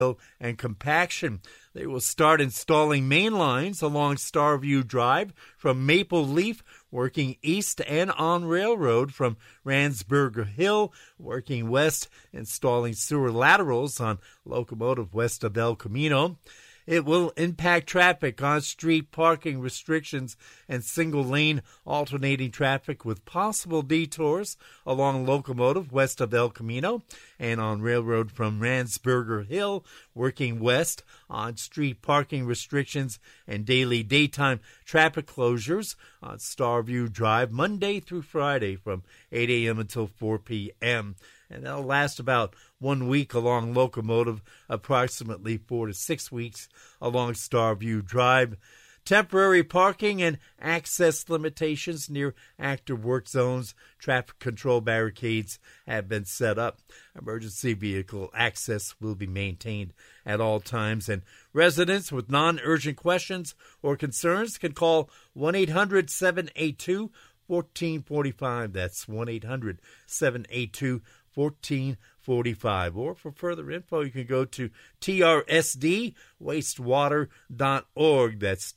and compaction. They will start installing main lines along Starview Drive from Maple Leaf, working east, and on Railroad from Ransburger Hill, working west, installing sewer laterals on Locomotive west of El Camino. It will impact traffic on street parking restrictions and single-lane alternating traffic with possible detours along Locomotive west of El Camino and on Railroad from Ransburger Hill, working west, on street parking restrictions and daily daytime traffic closures on Starview Drive Monday through Friday from 8 a.m. until 4 p.m. And that'll last about 1 week along Locomotive, approximately 4 to 6 weeks along Starview Drive. Temporary parking and access limitations near active work zones. Traffic control barricades have been set up. Emergency vehicle access will be maintained at all times. And residents with non-urgent questions or concerns can call 1-800-782-1445. That's 1-800-782-1445. Or for further info, you can go to trsdwastewater.org. That's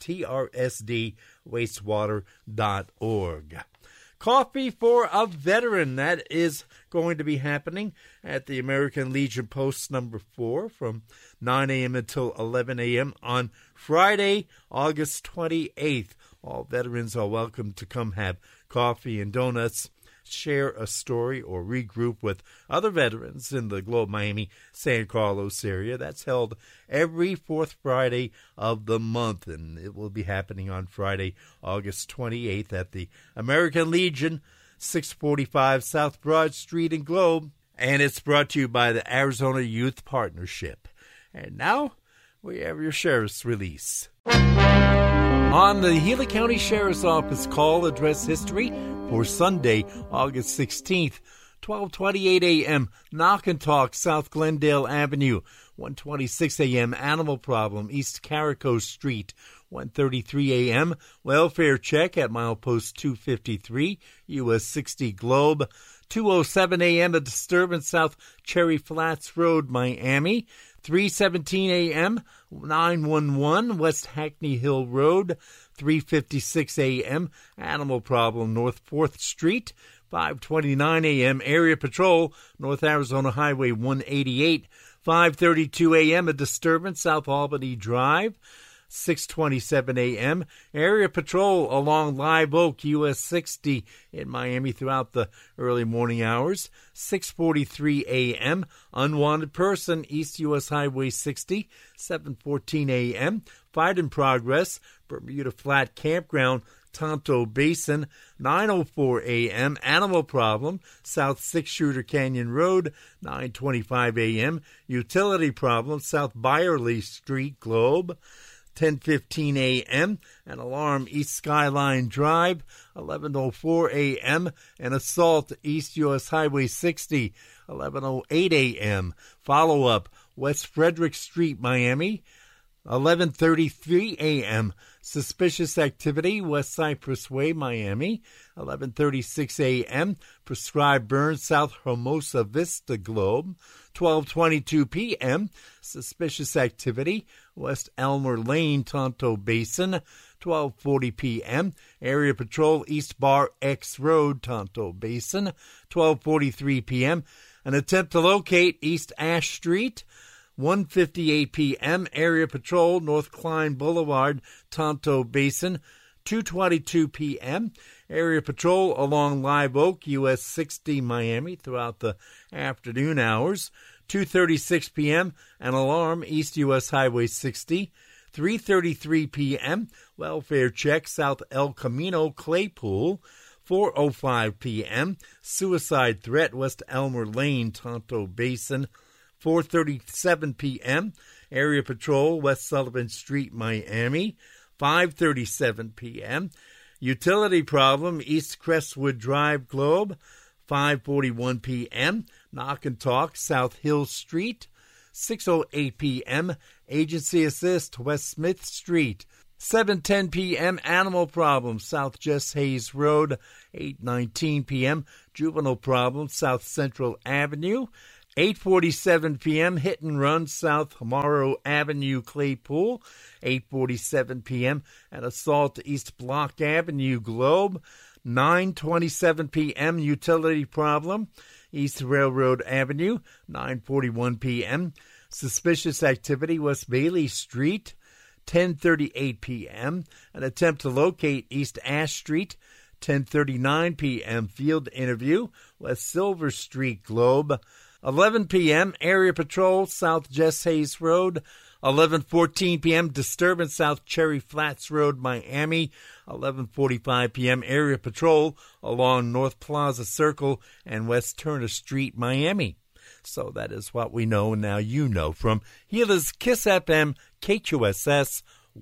trsdwastewater.org. Coffee for a Veteran. That is going to be happening at the American Legion Post number 4 from 9 a.m. until 11 a.m. on Friday, August 28th. All veterans are welcome to come have coffee and donuts, share a story, or regroup with other veterans in the Globe, Miami, San Carlos area. That's held every fourth Friday of the month, and it will be happening on Friday, August 28th at the American Legion, 645 South Broad Street in Globe, and it's brought to you by the Arizona Youth Partnership. And now, we have your Sheriff's Release. On the Gila County Sheriff's Office call address history for Sunday, August 16th, 12:28 a.m., Knock and Talk, South Glendale Avenue, 1:26 a.m., Animal Problem, East Carico Street, 1:33 a.m., Welfare Check at Milepost 253, US 60 Globe, 2:07 a.m., a disturbance South Cherry Flats Road, Miami, 3:17 a.m., 911 West Hackney Hill Road, 3:56 a.m., Animal Problem, North 4th Street, 5:29 a.m., Area Patrol, North Arizona Highway 188, 5:32 a.m., a disturbance South Albany Drive, 6:27 a.m., Area Patrol along Live Oak, US 60 in Miami throughout the early morning hours. 6:43 a.m., Unwanted Person, East US Highway 60, 7:14 a.m., Fight in Progress, Bermuda Flat Campground, Tonto Basin, 9:04 a.m., Animal Problem, South Six Shooter Canyon Road, 9:25 a.m., Utility Problem, South Byerly Street, Globe, 10:15 a.m., an alarm East Skyline Drive, 11:04 a.m., an assault East U.S. Highway 60, 11:08 a.m., follow-up West Frederick Street, Miami, 11:33 a.m., suspicious activity West Cypress Way, Miami, 11:36 a.m., prescribed burn South Hermosa Vista, Globe, 12:22 p.m., suspicious activity West Elmer Lane, Tonto Basin, 12:40 p.m., Area Patrol East Bar X Road, Tonto Basin, 12:43 p.m., an attempt to locate East Ash Street, 1:58 p.m., Area Patrol North Klein Boulevard, Tonto Basin, 2:22 p.m., Area Patrol along Live Oak, US 60, Miami, throughout the afternoon hours, 2:36 p.m., an alarm East US Highway 60, 3:33 p.m., Welfare Check South El Camino Claypool, 4:05 p.m., suicide threat West Elmer Lane, Tonto Basin, 4:37 p.m., Area Patrol West Sullivan Street, Miami, 5:37 p.m., Utility Problem East Crestwood Drive, Globe, 5:41 p.m., Knock and Talk South Hill Street, 6:08 p.m., Agency Assist West Smith Street, 7:10 p.m., Animal Problem South Jess Hayes Road, 8:19 p.m., Juvenile Problem South Central Avenue, 8:47 p.m., hit and run South Morrow Avenue, Claypool. 8:47 p.m., an assault East Block Avenue, Globe. 9:27 p.m., utility problem, East Railroad Avenue. 9:41 p.m., suspicious activity, West Bailey Street. 10:38 p.m., an attempt to locate East Ash Street. 10:39 p.m., field interview, West Silver Street, Globe. 11 p.m., area patrol, South Jess Hayes Road. 11:14 p.m., disturbance, South Cherry Flats Road, Miami. 11:45 p.m., area patrol along North Plaza Circle and West Turner Street, Miami. So that is what we know. Now you know from Gila's Kiss FM, KQSS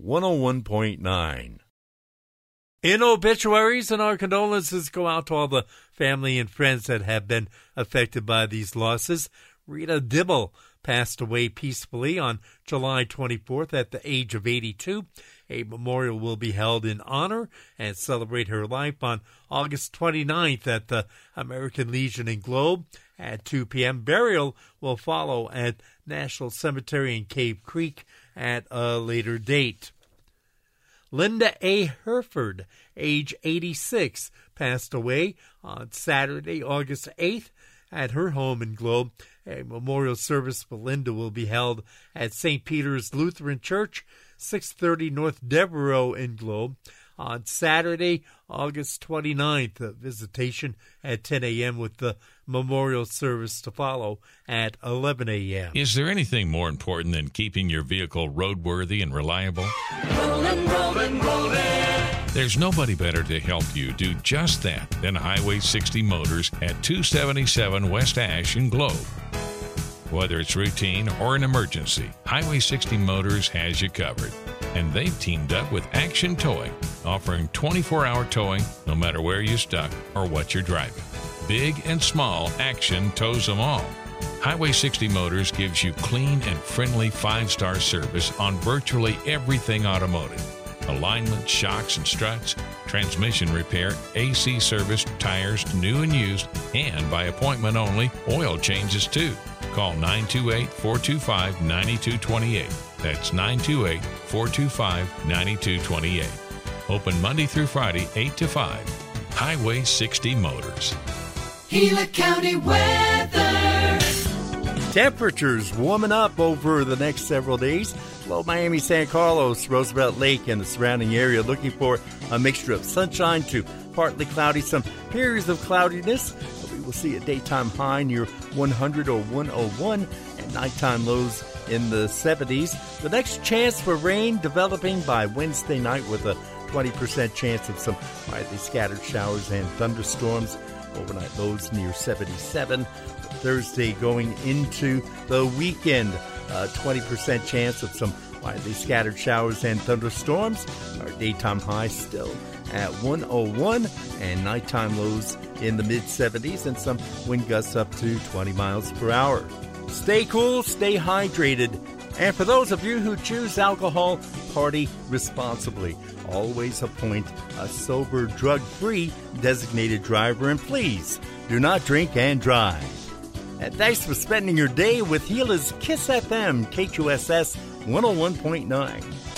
101.9. In obituaries, and our condolences go out to all the family and friends that have been affected by these losses. Rita Dibble passed away peacefully on July 24th at the age of 82. A memorial will be held in honor and celebrate her life on August 29th at the American Legion in Globe at 2 p.m. Burial will follow at National Cemetery in Cave Creek at a later date. Linda A. Herford, age 86, passed away on Saturday, August 8th at her home in Globe. A memorial service for Linda will be held at St. Peter's Lutheran Church, 630 North Devereaux in Globe. On Saturday, August 29th, a visitation at 10 a.m. with the memorial service to follow at 11 a.m. Is there anything more important than keeping your vehicle roadworthy and reliable? Rollin', rollin', rollin'. There's nobody better to help you do just that than Highway 60 Motors at 277 West Ash in Globe. Whether it's routine or an emergency, Highway 60 Motors has you covered. And they've teamed up with Action Towing, offering 24-hour towing no matter where you're stuck or what you're driving. Big and small, Action tows them all. Highway 60 Motors gives you clean and friendly 5-star service on virtually everything automotive. Alignment, shocks and struts, transmission repair, AC service, tires, new and used, and by appointment only, oil changes too. Call 928-425-9228. That's 928-425-9228. Open Monday through Friday, 8 to 5. Highway 60 Motors. Gila County weather. Temperatures warming up over the next several days. Below Miami, San Carlos, Roosevelt Lake, and the surrounding area, looking for a mixture of sunshine to partly cloudy, some periods of cloudiness. We will see a daytime high near 100 or 101 and nighttime lows in the 70s. The next chance for rain developing by Wednesday night with a 20% chance of some widely scattered showers and thunderstorms. Overnight lows near 77. Thursday going into the weekend, 20% chance of some widely scattered showers and thunderstorms. Our daytime high still at 101 and nighttime lows in the mid-70s and some wind gusts up to 20 miles per hour. Stay cool, stay hydrated, and for those of you who choose alcohol, party responsibly. Always appoint a sober, drug-free designated driver, and please do not drink and drive. And thanks for spending your day with Gila's Kiss FM, KQSS 101.9.